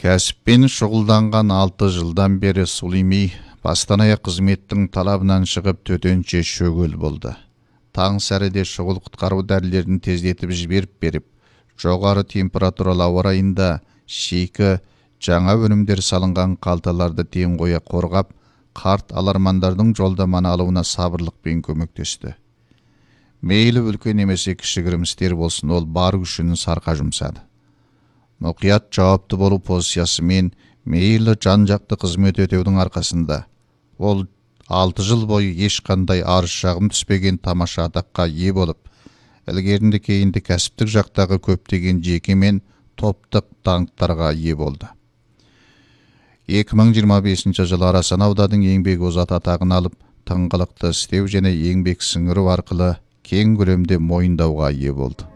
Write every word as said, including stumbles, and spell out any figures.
Кәсіппен шұғылданған алты жылдан бері Сулейми бастан аяқ қызметтің талабынан шығып төтенше шөгел болды. Таң сәріде шұғыл құтқару дәрілерін тездетіп жіберіп беріп, жоғары температуралы ауа райында шикі жаңа өнімдер салынған қалталарды тең қоя қорғап, қарт алармандардың жолдаманы алуына сабырлықпен көмектесті. Мейлі үлкен немесе кішігірім істер болсын, ол бар күшін сарқа жұмсады. Мұқият жауапты болу позициясымен мейлі жан-жақты қызмет өтеудің арқасында ол алты жыл бойы ешқандай арыз шағым түспеген тамаша атаққа ие болып, ілгерінді кейінді кәсіптік жақтағы көптеген жеке мен топтық даңқтарға ие болды. екі мың жиырма бесінші жылы Арасан ауданының еңбек озаты атағын алып, тыңғылықты істеу және еңбек сіңіру арқылы кең көлемде мойындауға ие болды.